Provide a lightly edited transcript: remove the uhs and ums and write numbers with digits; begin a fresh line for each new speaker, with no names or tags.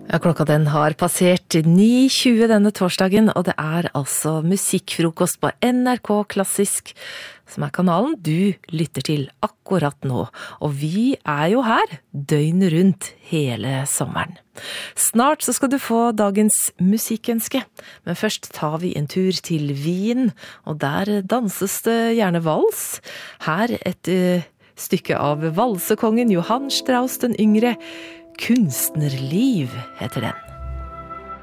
Ja, klokka den har passert 9:20 denne torsdagen, og det er altså musikkfrokost på NRK Klassisk, som er kanalen du lytter til akkurat nå. Og vi er jo her døgnet rundt hele sommeren. Snart så skal du få dagens musikkønske, men først tar vi en tur til Wien, og der danses det gjerne vals. Her et stykke av valsekongen Johann Strauss den yngre, Kunstnerliv heter den.